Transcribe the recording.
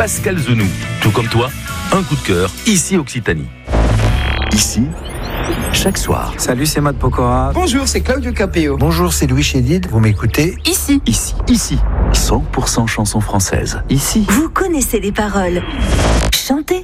Pascal Zenou. Tout comme toi, un coup de cœur, ici Occitanie. Ici, chaque soir. Salut, c'est Matt Pokora. Bonjour, c'est Claudio Capéo. Bonjour, c'est Louis Chédid. Vous m'écoutez ? Ici. 100% chansons françaises. Ici. Vous connaissez les paroles. Chantez.